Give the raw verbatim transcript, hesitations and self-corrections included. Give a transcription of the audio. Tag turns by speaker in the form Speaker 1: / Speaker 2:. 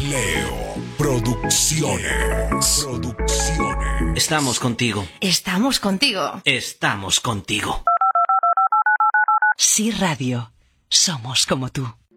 Speaker 1: Leo Producciones. Producciones.
Speaker 2: Estamos contigo.
Speaker 3: Estamos contigo.
Speaker 2: Estamos contigo.
Speaker 4: Sí Radio. Somos como tú.